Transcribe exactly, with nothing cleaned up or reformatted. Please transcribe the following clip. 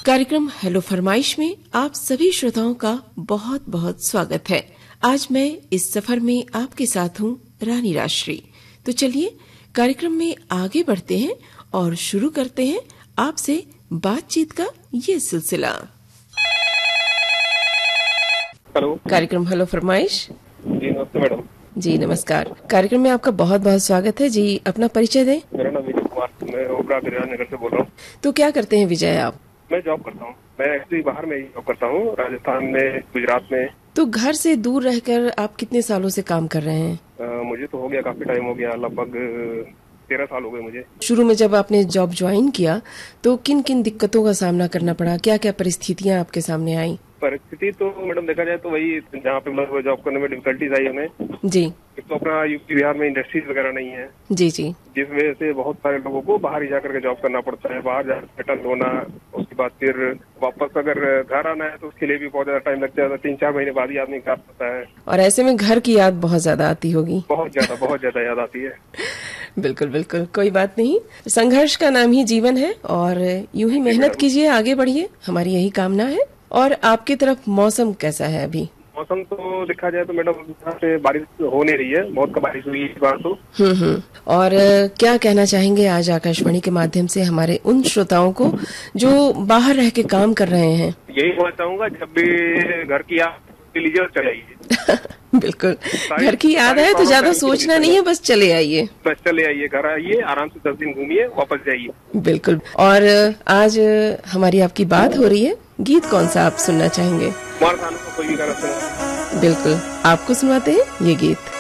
कार्यक्रम हेलो फरमाइश में आप सभी श्रोताओं का बहुत बहुत स्वागत है। आज मैं इस सफर में आपके साथ हूँ रानी राजश्री। तो चलिए कार्यक्रम में आगे बढ़ते हैं और शुरू करते हैं आपसे बातचीत का ये सिलसिला। हेलो, कार्यक्रम हेलो फरमाइश। जी नमस्ते मैडम। जी नमस्कार। कार्यक्रम में आपका बहुत बहुत स्वागत है जी। अपना परिचय दें। मेरा नाम विजय कुमार, मैं ओबरा नगर से बोल रहा हूँ। तो क्या करते हैं विजय आप? मैं जॉब करता हूँ। मैं एक्चुअली बाहर में ही जॉब करता हूँ, राजस्थान में, गुजरात में। तो घर से दूर रहकर आप कितने सालों से काम कर रहे हैं? आ, मुझे तो हो गया, काफी टाइम हो गया, लगभग तेरह साल हो गए मुझे। शुरू में जब आपने जॉब ज्वाइन किया तो किन किन दिक्कतों का सामना करना पड़ा? क्या क्या परिस्थितियां आपके सामने आई? परिस्थिति तो मैडम देखा जाए तो वही, जहाँ पे मतलब जॉब करने में डिफिकल्टीज आई हमें। जी। एक तो अपना यूपी बिहार में इंडस्ट्रीज वगैरह नहीं है। जी जी। जिस वजह से बहुत सारे लोगों को बाहर ही जाकर के जॉब करना पड़ता है, बाहर जाकर सेटल होना, उसके बाद फिर वापस अगर घर आना है तो उसके लिए भी बहुत ज्यादा टाइम लग जाता है। तीन चार महीने बाद ही आदमी घर आता है। और ऐसे में घर की याद बहुत ज्यादा आती होगी। बहुत ज्यादा बहुत ज्यादा याद आती है। बिल्कुल बिल्कुल, कोई बात नहीं। संघर्ष का नाम ही जीवन है और यूं ही मेहनत कीजिए, आगे बढ़िए, हमारी यही कामना है। और आपकी तरफ मौसम कैसा है अभी? मौसम तो देखा जाए तो मैडम यहाँ से बारिश हो नहीं रही है, बहुत कम बारिश हुई है इस बार तो। हम्म हम्म। और अ, क्या कहना चाहेंगे आज आकाशवाणी के माध्यम से हमारे उन श्रोताओं को जो बाहर रह के काम कर रहे हैं? यही कहना चाहूंगा, जब भी घर की याद लीजिए और चले आइए। बिल्कुल, घर की याद है तो ज्यादा सोचना नहीं है, बस चले आइए। बस चले आइए, घर आइए, आराम से दस दिन घूमिए, वापस जाइए। बिल्कुल। और अ, आज अ, हमारी आपकी बात हो रही है। गीत कौन सा आप सुनना चाहेंगे? कुमार सानू का कोई भी गाना सुना। बिल्कुल, आपको सुनाते हैं ये गीत।